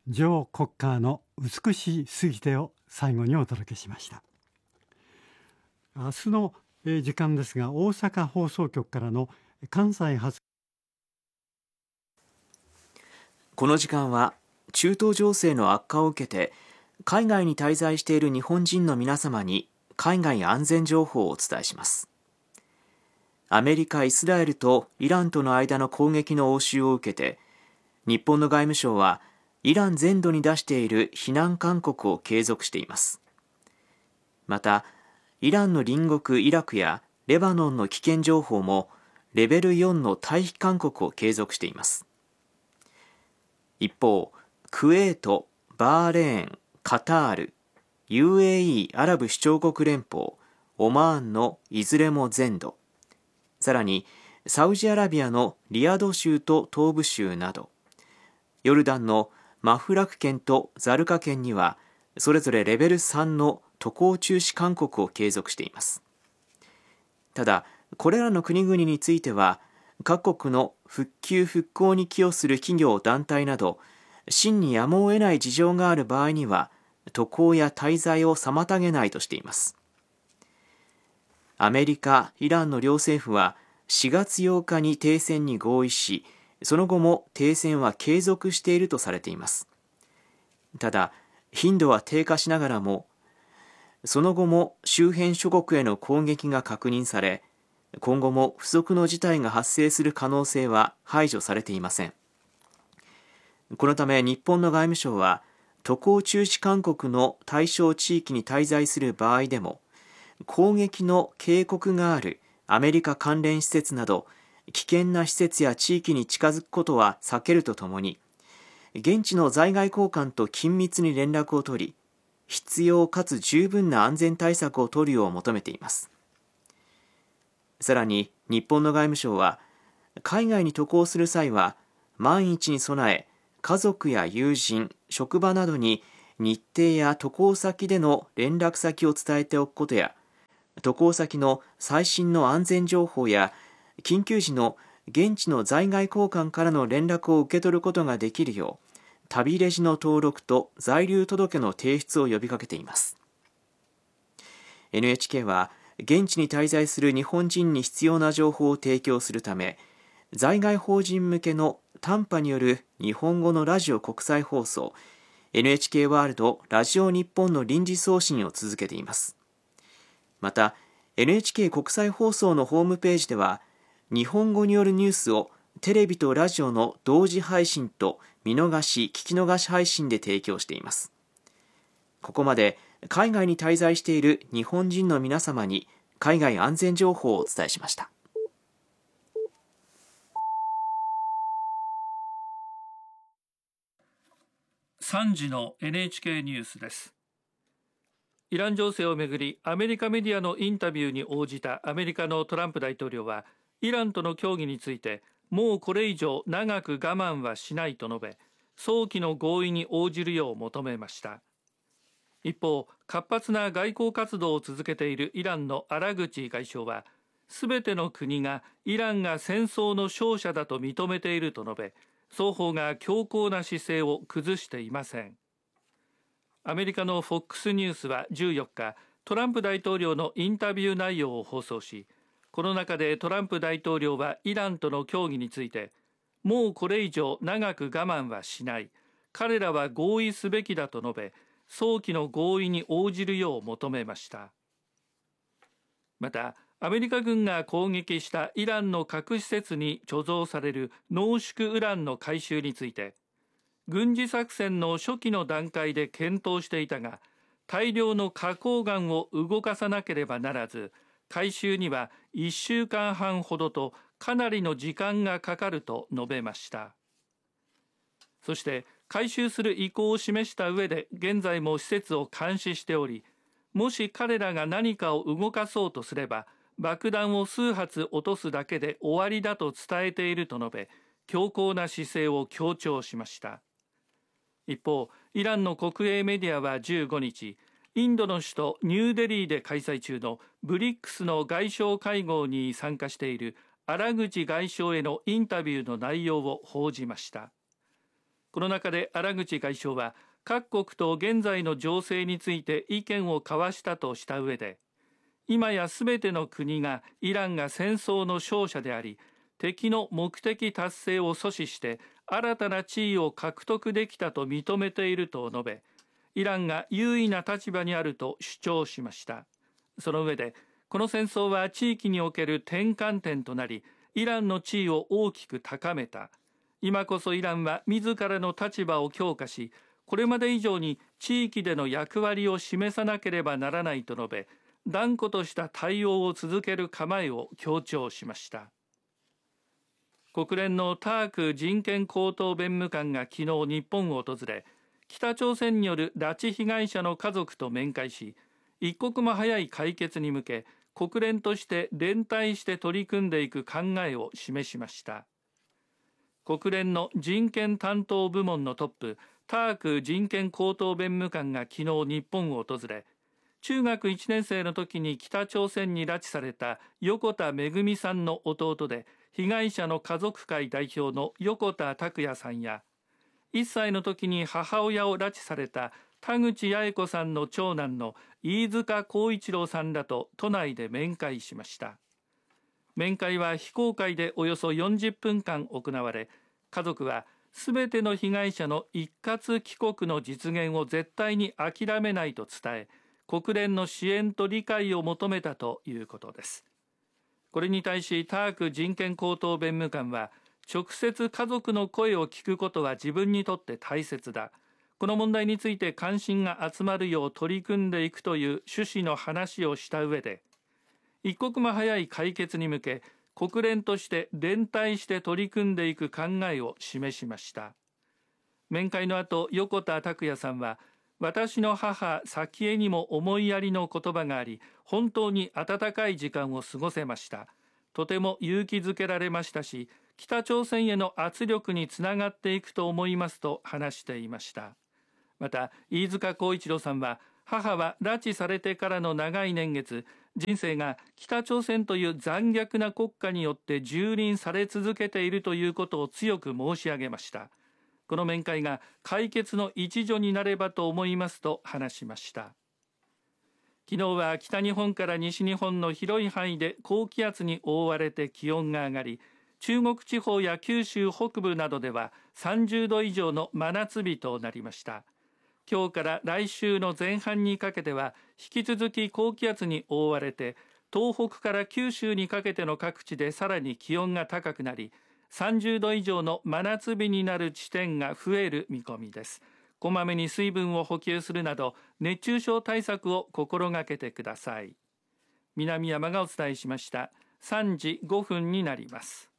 ジョー・コッカーの美しすぎてを最後にお届けしました。明日の時間ですが、大阪放送局からの関西発。 この時間は中東情勢の悪化を受けて海外に滞在している日本人の皆様に海外安全情報をお伝えします。アメリカ、イスラエルとイランとの間の攻撃の応酬を受けて、日本の外務省はイラン全土に出している非難勧告を継続しています。また、イランの隣国イラクやレバノンの危険情報もレベル4の退避勧告を継続しています。一方、クウェート、バーレーン、カタール、UAE アラブ首長国連邦、オマーンのいずれも全土、さらにサウジアラビアのリヤド州と東部州など、ヨルダンのマフラク県とザルカ県にはそれぞれレベル3の渡航中止勧告を継続しています。ただ、これらの国々については各国の復旧復興に寄与する企業団体など真にやむを得ない事情がある場合には渡航や滞在を妨げないとしています。アメリカ、イランの両政府は4月8日に停戦に合意し、その後も停戦は継続しているとされています。ただ、頻度は低下しながらも、その後も周辺諸国への攻撃が確認され、今後も不測の事態が発生する可能性は排除されていません。このため日本の外務省は、渡航中止勧告の対象地域に滞在する場合でも、攻撃の警告があるアメリカ関連施設など危険な施設や地域に近づくことは避けるとともに、現地の在外公館と緊密に連絡を取り、必要かつ十分な安全対策を取るよう求めています。さらに日本の外務省は、海外に渡航する際は万一に備え、家族や友人、職場などに日程や渡航先での連絡先を伝えておくことや、渡航先の最新の安全情報や緊急時の現地の在外公館からの連絡を受け取ることができるよう、旅レジの登録と在留届の提出を呼びかけています。NHK は現地に滞在する日本人に必要な情報を提供するため、在外邦人向けの短波による日本語のラジオ国際放送 NHK ワールドラジオ日本の臨時送信を続けています。また NHK 国際放送のホームページでは、日本語によるニュースをテレビとラジオの同時配信と見逃し・聞き逃し配信で提供しています。ここまで海外に滞在している日本人の皆様に海外安全情報をお伝えしました。 3時の NHK ニュースです。イラン情勢をめぐりアメリカメディアのインタビューに応じたアメリカのトランプ大統領は、イランとの協議についてもうこれ以上長く我慢はしないと述べ、早期の合意に応じるよう求めました。一方、活発な外交活動を続けているイランのアラグチ外相は、すべての国がイランが戦争の勝者だと認めていると述べ、双方が強硬な姿勢を崩していません。アメリカの FOX ニュースは14日、トランプ大統領のインタビュー内容を放送し、この中でトランプ大統領はイランとの協議について、もうこれ以上長く我慢はしない、彼らは合意すべきだと述べ、早期の合意に応じるよう求めました。また、アメリカ軍が攻撃したイランの核施設に貯蔵される濃縮ウランの回収について、軍事作戦の初期の段階で検討していたが、大量の花崗岩を動かさなければならず、回収には1週間半ほどとかなりの時間がかかると述べました。そして回収する意向を示した上で、現在も施設を監視しており、もし彼らが何かを動かそうとすれば爆弾を数発落とすだけで終わりだと伝えていると述べ、強硬な姿勢を強調しました。一方、イランの国営メディアは15日、インドの首都ニューデリーで開催中のブリックスの外相会合に参加しているアラグチ外相へのインタビューの内容を報じました。 この中で荒口外相は各国と現在の情勢について意見を交わしたとした上で、今やすべての国がイランが戦争の勝者であり、敵の目的達成を阻止して新たな地位を獲得できたと認めていると述べ、イランが優位な立場にあると主張しました。その上で、この戦争は地域における転換点となり、イランの地位を大きく高めた。今こそイランは自らの立場を強化し、これまで以上に地域での役割を示さなければならないと述べ、断固とした対応を続ける構えを強調しました。国連のターク人権高等弁務官が昨日日本を訪れ、北朝鮮による拉致被害者の家族と面会し、一刻も早い解決に向け、国連として連帯して取り組んでいく考えを示しました。国連の人権担当部門のトップ、ターク人権高等弁務官が昨日日本を訪れ、中学1年生の時に北朝鮮に拉致された横田めぐみさんの弟で、被害者の家族会代表の横田拓也さんや、1歳の時に母親を拉致された田口八重子さんの長男の飯塚耕一郎さんらと都内で面会しました。面会は非公開でおよそ40分間行われ、家族はすべての被害者の一括帰国の実現を絶対に諦めないと伝え、国連の支援と理解を求めたということです。これに対しターク人権高等弁務官は、直接家族の声を聞くことは自分にとって大切だ。この問題について関心が集まるよう取り組んでいくという趣旨の話をした上で、一刻も早い解決に向け、国連として連帯して取り組んでいく考えを示しました。面会の後、横田拓也さんは、私の母早紀江にも思いやりの言葉があり、本当に温かい時間を過ごせました。とても勇気づけられましたし、北朝鮮への圧力につながっていくと思いますと話していました。また飯塚耕一郎さんは、母は拉致されてからの長い年月、人生が北朝鮮という残虐な国家によって蹂躙され続けているということを強く申し上げました。この面会が解決の一助になればと思いますと話しました。昨日は北日本から西日本の広い範囲で高気圧に覆われて気温が上がり、中国地方や九州北部などでは30度以上の真夏日となりました。今日から来週の前半にかけては引き続き高気圧に覆われて、東北から九州にかけての各地でさらに気温が高くなり、30度以上の真夏日になる地点が増える見込みです。こまめに水分を補給するなど熱中症対策を心がけてください。南山がお伝えしました。3時5分になります。